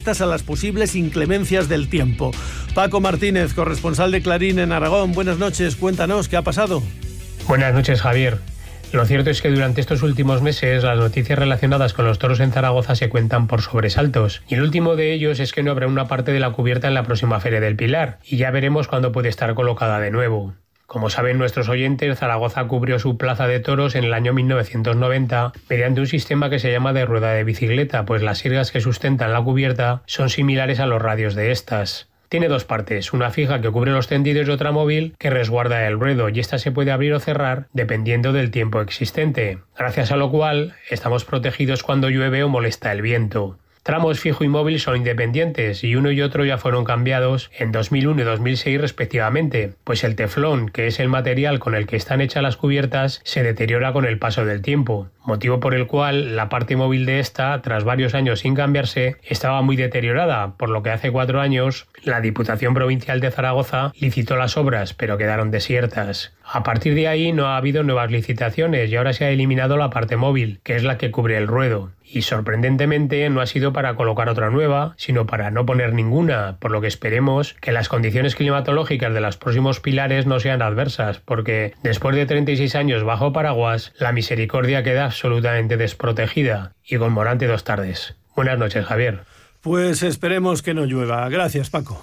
respuestas a las posibles inclemencias del tiempo. Paco Martínez, corresponsal de Clarín en Aragón. Buenas noches, cuéntanos, ¿qué ha pasado? Buenas noches, Javier. Lo cierto es que durante estos últimos meses las noticias relacionadas con los toros en Zaragoza se cuentan por sobresaltos. Y el último de ellos es que no habrá una parte de la cubierta en la próxima Feria del Pilar. Y ya veremos cuándo puede estar colocada de nuevo. Como saben nuestros oyentes, Zaragoza cubrió su plaza de toros en el año 1990 mediante un sistema que se llama de rueda de bicicleta, pues las sirgas que sustentan la cubierta son similares a los radios de estas. Tiene dos partes, una fija que cubre los tendidos y otra móvil que resguarda el ruedo, y esta se puede abrir o cerrar dependiendo del tiempo existente, gracias a lo cual estamos protegidos cuando llueve o molesta el viento. Tramos fijo y móvil son independientes y uno y otro ya fueron cambiados en 2001 y 2006 respectivamente, pues el teflón, que es el material con el que están hechas las cubiertas, se deteriora con el paso del tiempo, motivo por el cual la parte móvil de esta, tras varios años sin cambiarse, estaba muy deteriorada, por lo que hace 4 años la Diputación Provincial de Zaragoza licitó las obras, pero quedaron desiertas. A partir de ahí no ha habido nuevas licitaciones y ahora se ha eliminado la parte móvil, que es la que cubre el ruedo. Y sorprendentemente no ha sido para colocar otra nueva, sino para no poner ninguna, por lo que esperemos que las condiciones climatológicas de los próximos pilares no sean adversas, porque después de 36 años bajo paraguas, la misericordia queda absolutamente desprotegida. Y con Morante 2 tardes. Buenas noches, Javier. Pues esperemos que no llueva. Gracias, Paco.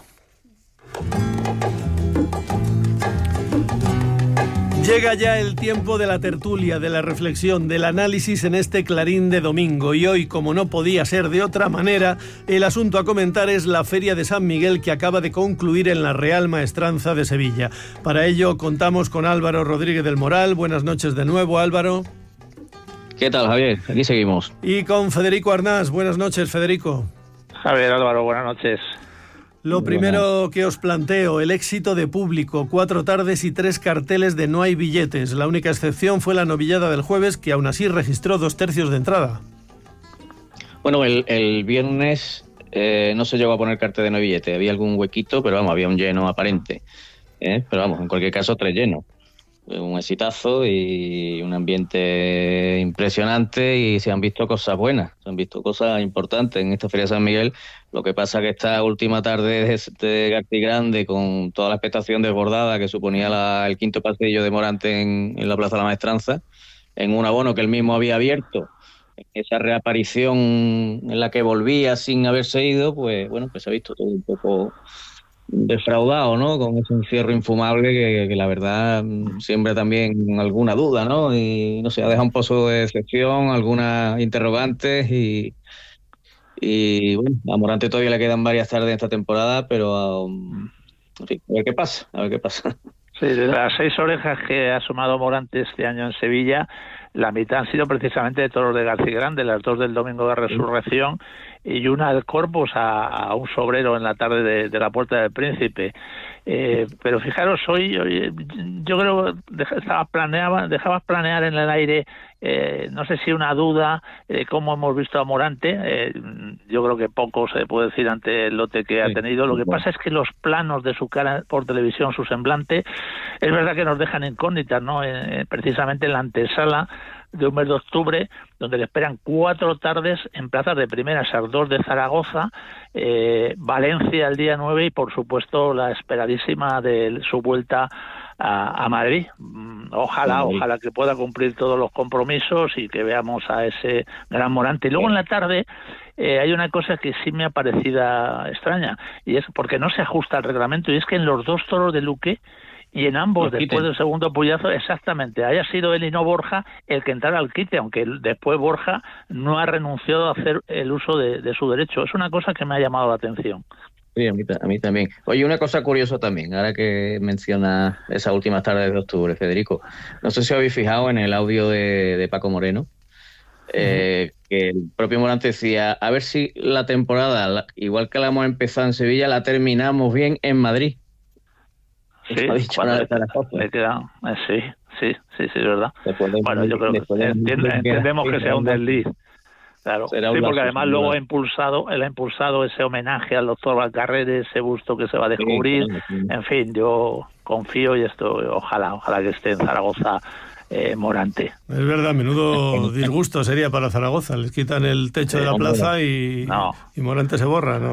Llega ya el tiempo de la tertulia, de la reflexión, del análisis en este Clarín de domingo. Y hoy, como no podía ser de otra manera, el asunto a comentar es la Feria de San Miguel que acaba de concluir en la Real Maestranza de Sevilla. Para ello contamos con Álvaro Rodríguez del Moral. Buenas noches de nuevo, Álvaro. ¿Qué tal, Javier? Aquí seguimos. Y con Federico Arnás. Buenas noches, Federico. Javier, Álvaro, buenas noches. Lo primero que os planteo, el éxito de público, 4 tardes y 3 carteles de no hay billetes. La única excepción fue la novillada del jueves, que aún así registró 2/3 de entrada. Bueno, el viernes no se llegó a poner cartel de no hay billete. Había algún huequito, pero vamos, había un lleno aparente. Pero vamos, en cualquier caso, 3 llenos. Un exitazo y un ambiente impresionante, y se han visto cosas buenas, se han visto cosas importantes en esta Feria de San Miguel. Lo que pasa que esta última tarde de García Grande, con toda la expectación desbordada que suponía el quinto pasillo de Morante en la Plaza de la Maestranza, en un abono que él mismo había abierto, esa reaparición en la que volvía sin haberse ido, pues bueno, pues se ha visto todo un poco defraudado, ¿no? Con ese encierro infumable que la verdad siembra también alguna duda, ¿no? Y no sé, ha dejado un pozo de decepción, algunas interrogantes y bueno, a Morante todavía le quedan varias tardes en esta temporada, pero en fin, a ver qué pasa. Sí, de las 6 orejas que ha sumado Morante este año en Sevilla, la mitad han sido precisamente de toros de García Grande, las 2 del Domingo de Resurrección y una del Corpus a un sobrero en la tarde de la Puerta del Príncipe. Pero fijaros, hoy yo creo que dejabas planear en el aire, no sé si una duda, cómo hemos visto a Morante. Yo creo que poco se puede decir ante el lote que ha tenido. Lo que pasa es que los planos de su cara por televisión, su semblante, es verdad que nos dejan incógnitas, ¿no? Precisamente en la antesala de un mes de octubre, donde le esperan 4 tardes en plazas de primera, esas 2 de Zaragoza, Valencia el día 9 y por supuesto la esperadísima de su vuelta a Madrid. Ojalá que pueda cumplir todos los compromisos y que veamos a ese gran Morante. Y luego en la tarde hay una cosa que sí me ha parecido extraña, y es porque no se ajusta al reglamento, y es que en los 2 toros de Luque, y en ambos, después del segundo puyazo, exactamente, haya sido él y no Borja el que entrara al quite, aunque después Borja no ha renunciado a hacer el uso de su derecho. Es una cosa que me ha llamado la atención. Sí, a mí también. Oye, una cosa curiosa también, ahora que mencionas esas últimas tardes de octubre, Federico. No sé si habéis fijado en el audio de Paco Moreno, que el propio Morante decía, a ver si la temporada, igual que la hemos empezado en Sevilla, la terminamos bien en Madrid. Sí, sí, es verdad. Bueno, yo creo que entendemos que sea un desliz. Claro, sí, porque además luego él ha impulsado ese homenaje al doctor Valcarrere, ese busto que se va a descubrir. En fin, yo confío y ojalá que esté en Zaragoza Morante. Es verdad, menudo disgusto sería para Zaragoza. Les quitan el techo de la plaza y Morante se borra, ¿no?